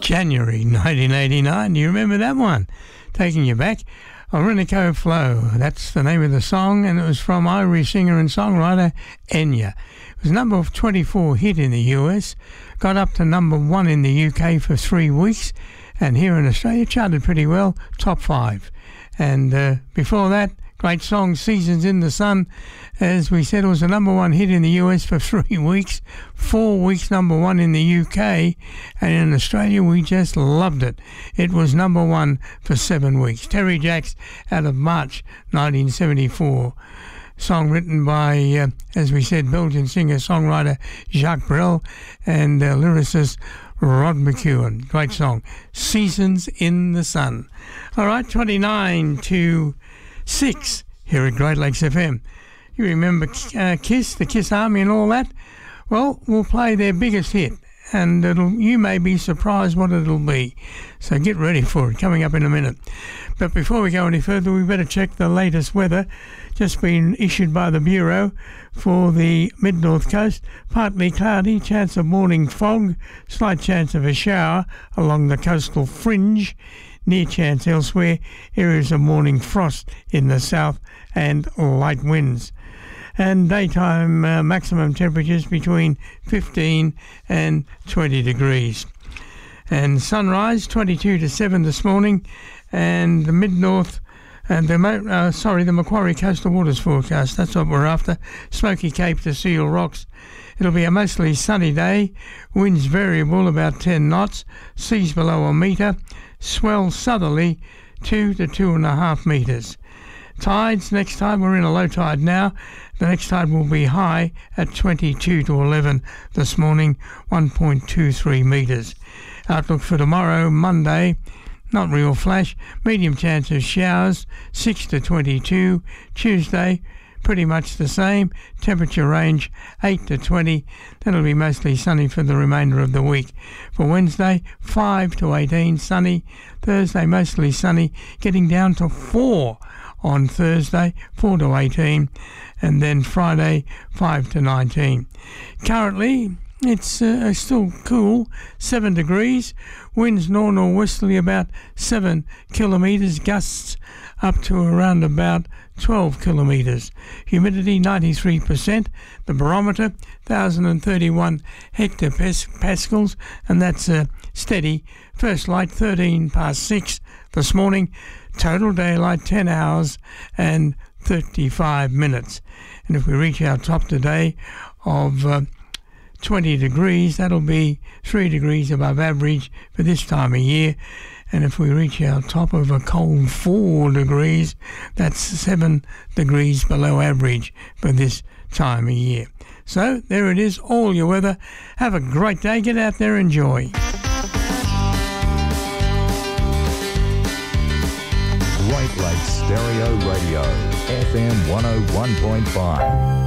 January 1989. Do you remember that one? Taking you back. Orinoco Flow, that's the name of the song, and it was from Irish singer and songwriter Enya. It was number 24 hit in the US, got up to number 1 in the UK for 3 weeks, and here in Australia charted pretty well, top 5. And before that, great song, Seasons in the Sun. As we said, it was a number 1 hit in the US for 3 weeks, 4 weeks number 1 in the UK, and in Australia we just loved it. It was number 1 for 7 weeks. Terry Jacks out of March 1974. Song written by, as we said, Belgian singer-songwriter Jacques Brel and lyricist Rod McEwen. Great song, Seasons in the Sun. All right, 29 to 6 here at Great Lakes FM. You remember Kiss, the Kiss Army and all that? Well, we'll play their biggest hit, and you may be surprised what it'll be. So get ready for it, coming up in a minute. But before we go any further, we better check the latest weather. Just been issued by the Bureau for the mid-north coast. Partly cloudy, chance of morning fog, slight chance of a shower along the coastal fringe. Near chance elsewhere, areas of morning frost in the south and light winds. And daytime maximum temperatures between 15 and 20 degrees. And sunrise 22 to 7 this morning, and the mid-north and the Macquarie Coastal Waters forecast. That's what we're after. Smoky Cape to Seal Rocks. It'll be a mostly sunny day. Winds variable about 10 knots. Seas below a metre. Swell southerly 2 to 2.5 metres. Tides, next time, we're in a low tide now. The next tide will be high at 22 to 11 this morning, 1.23 metres. Outlook for tomorrow, Monday, not real flash, medium chance of showers, 6 to 22. Tuesday, pretty much the same, temperature range 8 to 20. That'll be mostly sunny for the remainder of the week. For Wednesday, 5 to 18, sunny. Thursday, mostly sunny, getting down to 4 on Thursday, 4 to 18, and then Friday, 5 to 19. Currently, it's still cool, 7 degrees, winds north-northwesterly about 7 kilometres, gusts up to around about 12 kilometres. Humidity 93%, the barometer 1,031 hectopascals, and that's steady. First light 13 past 6 this morning, total daylight 10 hours and 35 minutes. And if we reach our top today of 20 degrees, that'll be 3 degrees above average for this time of year. And if we reach our top of a cold 4 degrees, that's 7 degrees below average for this time of year. So there it is, all your weather. Have a great day. Get out there, enjoy. Great Lakes Stereo Radio, FM 101.5.